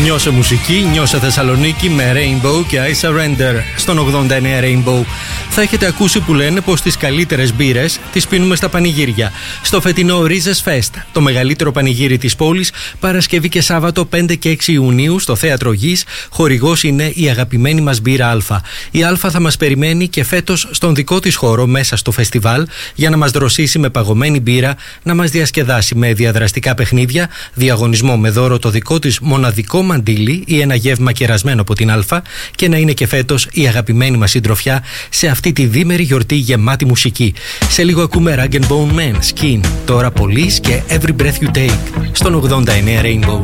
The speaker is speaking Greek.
Νιώσε μουσική, νιώσε Θεσσαλονίκη με Rainbow και I Surrender στον 89 Rainbow. Θα έχετε ακούσει που λένε πως τις καλύτερες μπύρες τις πίνουμε στα πανηγύρια. Στο φετινό Ρίζες Fest, το μεγαλύτερο πανηγύρι της πόλης, Παρασκευή και Σάββατο 5 και 6 Ιουνίου στο Θέατρο Γης, χορηγός είναι η αγαπημένη μας μπύρα Α. Η Α θα μας περιμένει και φέτος στον δικό της χώρο μέσα στο φεστιβάλ για να μας δροσίσει με παγωμένη μπύρα, να μας διασκεδάσει με διαδραστικά παιχνίδια, διαγωνισμό με δώρο το δικό της μοναδικό μαντίλι ή ένα γεύμα κερασμένο από την Α και να είναι και φέτος η αγαπημένη μας συντροφιά σε αυτή τη διήμερη γιορτή γεμάτη μουσική. Σε λίγο ακούμε Rag & Bone Man, Skin, τώρα Police και Every Breath You Take στον 89 Rainbow.